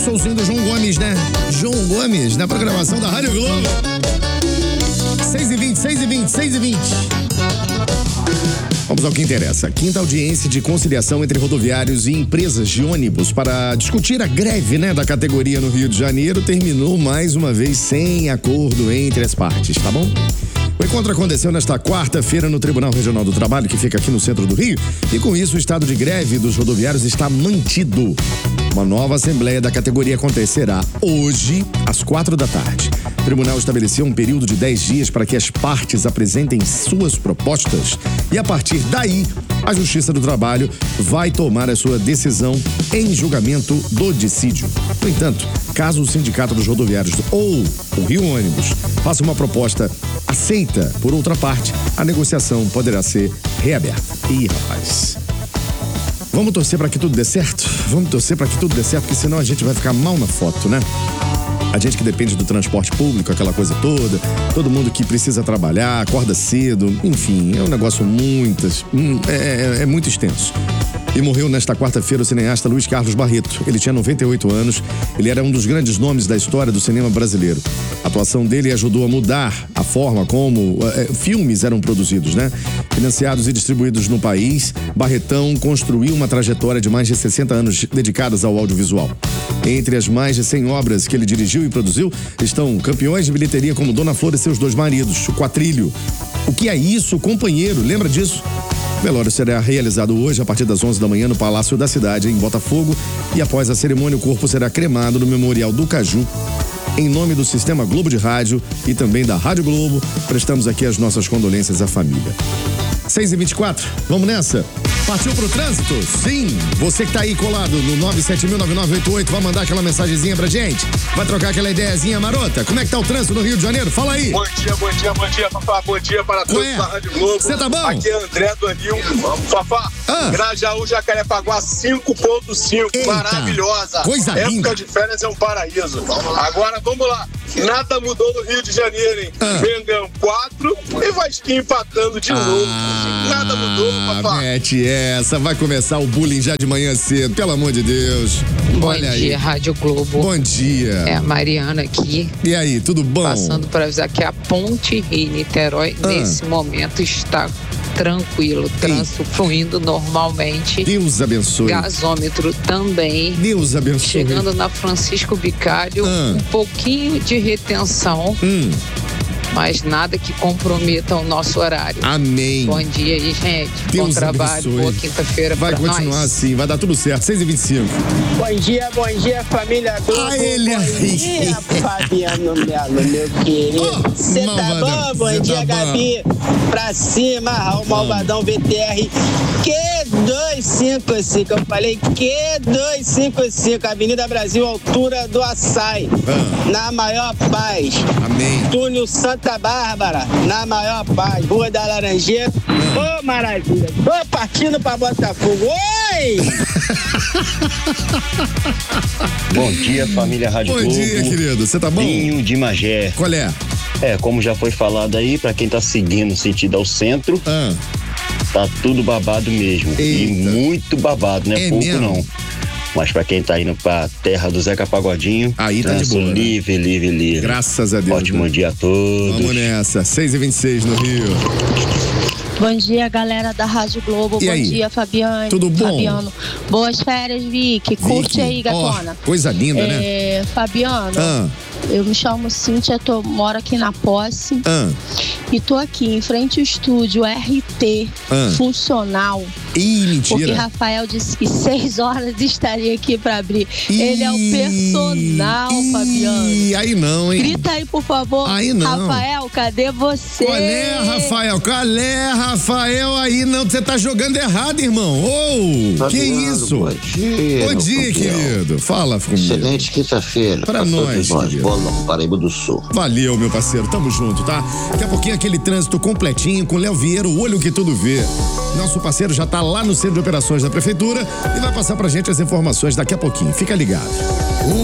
showzinho do João Gomes, né? João Gomes, na programação da Rádio Globo. 6h20. Vamos ao que interessa. Quinta audiência de conciliação entre rodoviários e empresas de ônibus para discutir a greve, da categoria no Rio de Janeiro terminou mais uma vez sem acordo entre as partes, tá bom? O encontro aconteceu nesta quarta-feira no Tribunal Regional do Trabalho, que fica aqui no centro do Rio, e com isso o estado de greve dos rodoviários está mantido. Uma nova assembleia da categoria acontecerá hoje, às 16h. O tribunal estabeleceu um período de 10 dias para que as partes apresentem suas propostas e, a partir daí, a Justiça do Trabalho vai tomar a sua decisão em julgamento do dissídio. No entanto, caso o Sindicato dos Rodoviários ou o Rio Ônibus faça uma proposta aceita por outra parte, a negociação poderá ser reaberta. Ih, rapaz. Vamos torcer para que tudo dê certo? Porque senão a gente vai ficar mal na foto, né? A gente que depende do transporte público, aquela coisa toda, todo mundo que precisa trabalhar, acorda cedo, enfim, é um negócio muito extenso. E morreu nesta quarta-feira o cineasta Luiz Carlos Barreto. Ele tinha 98 anos, ele era um dos grandes nomes da história do cinema brasileiro. A atuação dele ajudou a mudar a forma como filmes eram produzidos, Financiados e distribuídos no país, Barretão construiu uma trajetória de mais de 60 anos dedicadas ao audiovisual. Entre as mais de 100 obras que ele dirigiu e produziu estão campeões de bilheteria como Dona Flor e seus 2 maridos, O Quatrilho. O que é isso, companheiro? Lembra disso? O velório será realizado hoje a partir das 11 da manhã no Palácio da Cidade, em Botafogo, e após a cerimônia o corpo será cremado no Memorial do Caju. Em nome do Sistema Globo de Rádio e também da Rádio Globo, prestamos aqui as nossas condolências à família. 6h24, vamos nessa? Partiu pro trânsito? Sim! Você que tá aí colado no 9709988, vai mandar aquela mensagenzinha pra gente? Vai trocar aquela ideiazinha marota? Como é que tá o trânsito no Rio de Janeiro? Fala aí! Bom dia, Fafá. Bom dia para todos da Rádio Globo. Você tá bom? Aqui é André do Anil. Fafá, Grajaú, Jacarepaguá 5.5. Maravilhosa. Coisa linda. Época de férias é um paraíso. Agora, vamos lá. Nada mudou no Rio de Janeiro, hein? Mengão 4 e Vasquinho empatando de novo. Nada mudou, Fafá. Mete essa, vai começar o bullying já de manhã cedo, pelo amor de Deus. Olha aí. Bom dia, Rádio Globo. Bom dia. É a Mariana aqui. E aí, tudo bom? Passando para avisar que a Ponte Rio-Niterói, nesse momento, está tranquilo. Trânsito fluindo normalmente. Deus abençoe. Gasômetro também. Deus abençoe. Chegando na Francisco Bicalho, um pouquinho de retenção. Mas nada que comprometa o nosso horário. Amém. Bom dia aí, gente. Deus bom trabalho, abençoe. boa quinta-feira pra nós. Vai continuar assim, vai dar tudo certo. 6h25. Bom dia, família Globo. Ele bom dia, Fabiano Melo, meu querido. Você tá bom? Bom dia, Gabi. Pra cima, Raul Malvadão VTR. Q255. Eu falei Q255. Avenida Brasil, altura do Açaí. Na maior paz. Amém. Túnel Santa Bárbara, na maior paz. Rua da Laranjeira. Ô, maravilha. Tô partindo pra Botafogo. Oi! Bom dia, família Rádio Globo. Bom dia, querido. Você tá bom? Dinho de Magé. Qual é? Como já foi falado aí, pra quem tá seguindo sentido ao centro, tá tudo babado mesmo. Eita. E muito babado, não é pouco mesmo? não. Mas pra quem tá indo pra terra do Zeca Pagodinho, aí tá de boa, né? livre. Graças a Deus. Ótimo dia a todos. Vamos nessa. 6h26 no Rio. Bom dia, galera da Rádio Globo. E bom aí? dia, Fabiane. Tudo bom? Fabiano. Boas férias, Vicky. Curte aí, gatona. Coisa linda, né? Fabiano, eu me chamo Cíntia, moro aqui na Posse. E tô aqui em frente ao estúdio RT funcional. Ih, mentira. Porque Rafael disse que 6 horas estaria aqui pra abrir. Ele é o personal, Fabiano. Aí não, hein? Grita aí, por favor. Aí não. Rafael, cadê você? Qual é, Rafael? Aí não, você tá jogando errado, irmão. Que isso? Bom dia, querido. Fala comigo. Excelente quinta-feira. Pra nós, querido. Bolão, Paraíba do Sul. Valeu, meu parceiro. Tamo junto, tá? Daqui a pouquinho aquele trânsito completinho com Léo Vieira, o olho que tudo vê. Nosso parceiro já tá lá no Centro de Operações da Prefeitura e vai passar pra gente as informações daqui a pouquinho. Fica ligado.